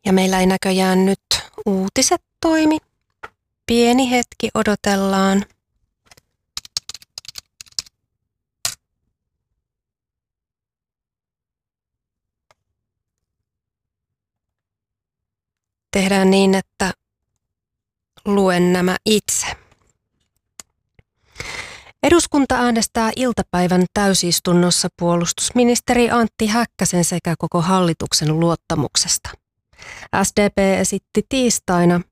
Ja meillä ei näköjään nyt uutiset toimi. Pieni hetki odotellaan. Tehdään niin, että luen nämä itse. Eduskunta äänestää iltapäivän täysistunnossa puolustusministeri Antti Häkkäsen sekä koko hallituksen luottamuksesta. SDP esitti tiistaina,